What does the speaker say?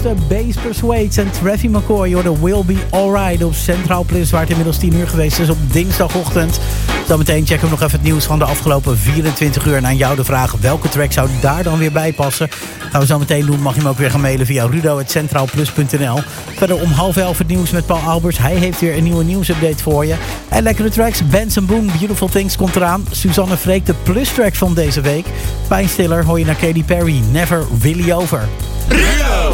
eerste Bass Persuades en Travis McCoy. Hoorde Will Be Alright op Centraal Plus, waar het inmiddels 10 uur geweest is op dinsdagochtend. Zometeen checken we nog even het nieuws van de afgelopen 24 uur. En aan jou de vraag, welke track zou daar dan weer bij passen? Gaan we zo meteen doen. Mag je hem ook weer gaan mailen via rudo@centraalplus.nl. Verder om 10:30 het nieuws met Paul Alberts. Hij heeft weer een nieuwe nieuwsupdate voor je. En lekkere tracks. Benson Boone, Beautiful Things komt eraan. Suzanne Freek, de plus track van deze week. Pijnstiller hoor je naar Katy Perry, Never Really Over. Rudo!